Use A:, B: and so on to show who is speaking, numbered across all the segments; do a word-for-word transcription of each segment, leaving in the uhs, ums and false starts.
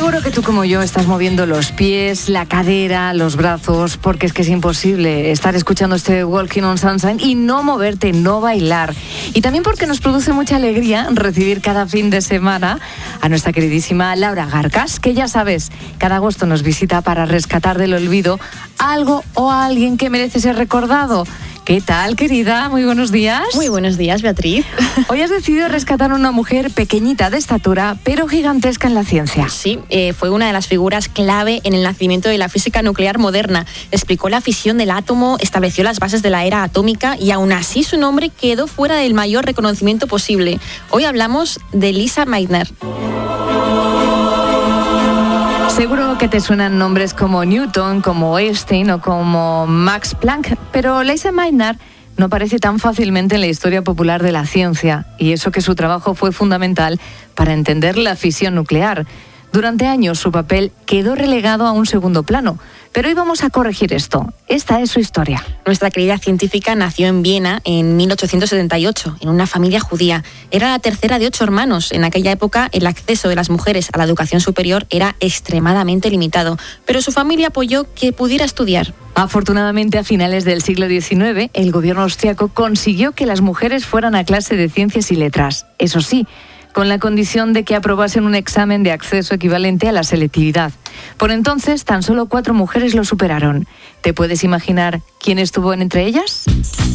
A: Seguro que tú como yo estás moviendo los pies, la cadera, los brazos, porque es que es imposible estar escuchando este Walking on Sunshine y no moverte, no bailar. Y también porque nos produce mucha alegría recibir cada fin de semana a nuestra queridísima Laura Garcas, que ya sabes, cada agosto nos visita para rescatar del olvido algo o a alguien que merece ser recordado. ¿Qué tal, querida? Muy buenos días.
B: Muy buenos días, Beatriz.
A: Hoy has decidido rescatar a una mujer pequeñita de estatura, pero gigantesca en la ciencia.
B: Sí, eh, fue una de las figuras clave en el nacimiento de la física nuclear moderna. Explicó la fisión del átomo, estableció las bases de la era atómica y aún así su nombre quedó fuera del mayor reconocimiento posible. Hoy hablamos de Lisa Meitner.
A: Seguro que te suenan nombres como Newton, como Einstein o como Max Planck, pero Lisa Meitner no aparece tan fácilmente en la historia popular de la ciencia, y eso que su trabajo fue fundamental para entender la fisión nuclear. Durante años su papel quedó relegado a un segundo plano, pero hoy vamos a corregir esto. Esta es su historia.
B: Nuestra querida científica nació en Viena en mil ochocientos setenta y ocho, en una familia judía. Era la tercera de ocho hermanos. En aquella época el acceso de las mujeres a la educación superior era extremadamente limitado, pero su familia apoyó que pudiera estudiar.
A: Afortunadamente, a finales del siglo diecinueve, el gobierno austriaco consiguió que las mujeres fueran a clase de ciencias y letras. Eso sí, con la condición de que aprobasen un examen de acceso equivalente a la selectividad. Por entonces, tan solo cuatro mujeres lo superaron. ¿Te puedes imaginar quién estuvo entre ellas?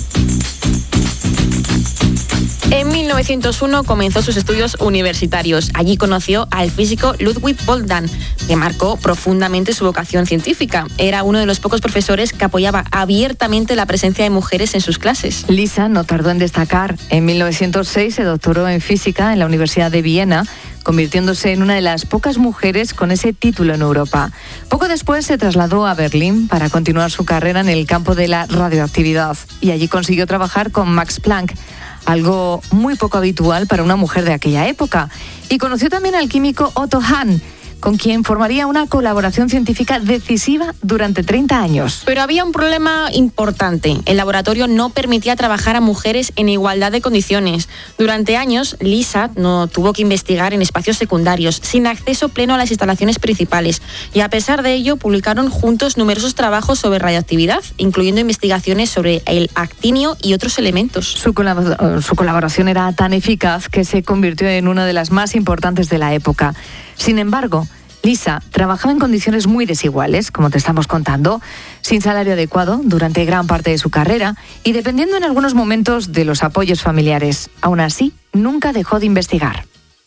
B: En mil novecientos uno comenzó sus estudios universitarios. Allí conoció al físico Ludwig Boltzmann, que marcó profundamente su vocación científica. Era uno de los pocos profesores que apoyaba abiertamente la presencia de mujeres en sus clases.
A: Lisa no tardó en destacar. En mil novecientos seis se doctoró en física en la Universidad de Viena, convirtiéndose en una de las pocas mujeres con ese título en Europa. Poco después se trasladó a Berlín para continuar su carrera en el campo de la radioactividad, y allí consiguió trabajar con Max Planck, algo muy poco habitual para una mujer de aquella época. Y conoció también al químico Otto Hahn, con quien formaría una colaboración científica decisiva durante treinta años.
B: Pero había un problema importante. El laboratorio no permitía trabajar a mujeres en igualdad de condiciones. Durante años, Lisa no tuvo que investigar en espacios secundarios, sin acceso pleno a las instalaciones principales. Y a pesar de ello, publicaron juntos numerosos trabajos sobre radioactividad, incluyendo investigaciones sobre el actinio y otros elementos.
A: Su, colab- su colaboración era tan eficaz que se convirtió en una de las más importantes de la época. Sin embargo, Lisa trabajaba en condiciones muy desiguales, como te estamos contando, sin salario adecuado durante gran parte de su carrera y dependiendo en algunos momentos de los apoyos familiares. Aún así, nunca dejó de investigar.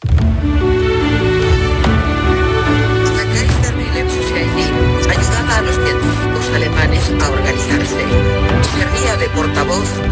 C: La Kaiser Wilhelm Society ayudaba a los científicos alemanes a organizarse. Servía de portavoz